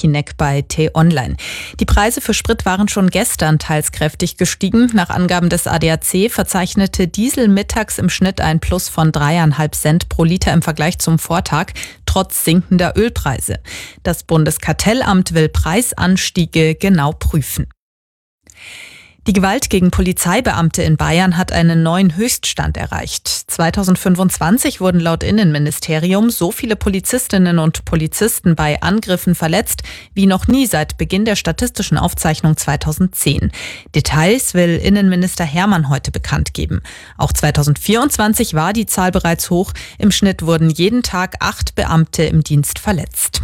Hinek bei T-Online. Die Preise für Sprit waren schon gestern teils kräftig gestiegen. Nach Angaben des ADAC verzeichnete Diesel mittags im Schnitt ein Plus von 3,5 Cent pro Liter im Vergleich zum Vortag, trotz sinkender Ölpreise. Das Bundeskartellamt will Preisanstiege genau prüfen. Die Gewalt gegen Polizeibeamte in Bayern hat einen neuen Höchststand erreicht. 2025 wurden laut Innenministerium so viele Polizistinnen und Polizisten bei Angriffen verletzt wie noch nie seit Beginn der statistischen Aufzeichnung 2010. Details will Innenminister Hermann heute bekannt geben. Auch 2024 war die Zahl bereits hoch. Im Schnitt wurden jeden Tag 8 Beamte im Dienst verletzt.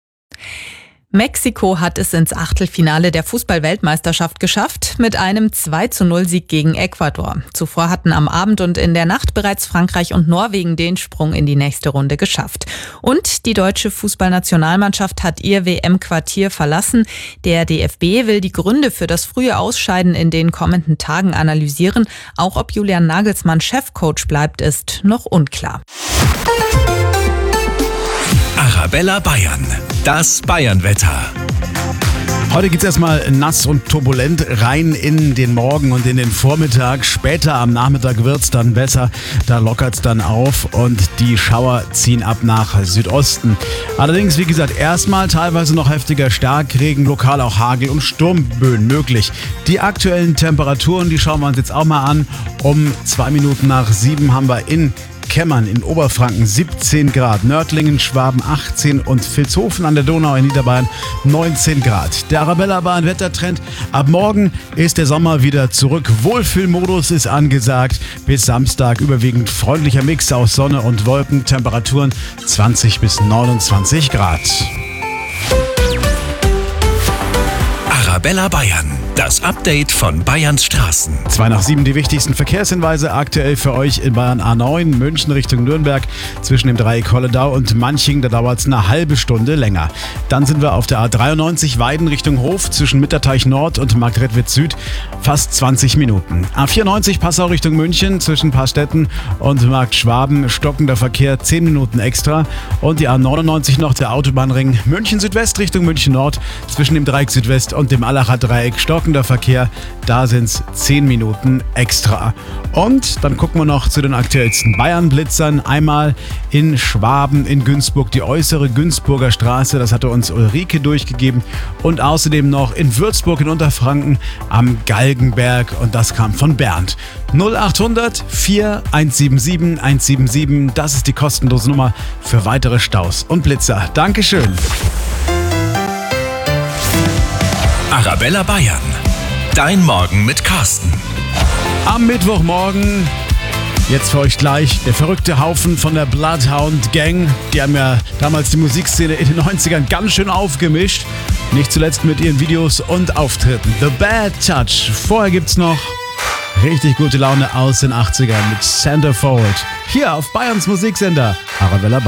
Mexiko hat es ins Achtelfinale der Fußball-Weltmeisterschaft geschafft mit einem 2:0-Sieg gegen Ecuador. Zuvor hatten am Abend und in der Nacht bereits Frankreich und Norwegen den Sprung in die nächste Runde geschafft. Und die deutsche Fußballnationalmannschaft hat ihr WM-Quartier verlassen. Der DFB will die Gründe für das frühe Ausscheiden in den kommenden Tagen analysieren. Auch ob Julian Nagelsmann Chefcoach bleibt, ist noch unklar. Arabella Bayern, das Bayern-Wetter. Heute geht's erstmal nass und turbulent rein in den Morgen und in den Vormittag. Später am Nachmittag wird's dann besser. Da lockert's dann auf und die Schauer ziehen ab nach Südosten. Allerdings, wie gesagt, erstmal teilweise noch heftiger Starkregen, lokal auch Hagel und Sturmböen möglich. Die aktuellen Temperaturen, die schauen wir uns jetzt auch mal an. Um 2 Minuten nach 7 haben wir in Kemmern in Oberfranken 17 Grad, Nördlingen, Schwaben 18 und Vilshofen an der Donau in Niederbayern 19 Grad. Der Arabella Bayern Wettertrend. Ab morgen ist der Sommer wieder zurück. Wohlfühlmodus ist angesagt. Bis Samstag überwiegend freundlicher Mix aus Sonne und Wolken. Temperaturen 20 bis 29 Grad. Arabella Bayern, das Update von Bayerns Straßen. 2 nach 7 die wichtigsten Verkehrshinweise aktuell für euch in Bayern A9, München Richtung Nürnberg, zwischen dem Dreieck Holledau und Manching, da dauert es eine halbe Stunde länger. Dann sind wir auf der A93 Weiden Richtung Hof, zwischen Mitterteich Nord und Marktredwitz Süd, fast 20 Minuten. A94 Passau Richtung München, zwischen Paarstetten und Markt Schwaben, stockender Verkehr, 10 Minuten extra. Und die A99 noch, der Autobahnring München Südwest Richtung München Nord, zwischen dem Dreieck Südwest und dem Allacher Dreieck, stockender Verkehr, da sind es 10 Minuten extra. Und dann gucken wir noch zu den aktuellsten Bayern-Blitzern. Einmal in Schwaben, in Günzburg, die äußere Günzburger Straße, das hatte uns Ulrike durchgegeben. Und außerdem noch in Würzburg in Unterfranken am Galgenberg und das kam von Bernd. 0800 4177 177, das ist die kostenlose Nummer für weitere Staus und Blitzer. Dankeschön. Arabella Bayern, dein Morgen mit Carsten. Am Mittwochmorgen, jetzt für euch gleich, der verrückte Haufen von der Bloodhound Gang. Die haben ja damals die Musikszene in den 90ern ganz schön aufgemischt. Nicht zuletzt mit ihren Videos und Auftritten. The Bad Touch. Vorher gibt's noch richtig gute Laune aus den 80ern mit Centerfold. Hier auf Bayerns Musiksender Arabella Bayern.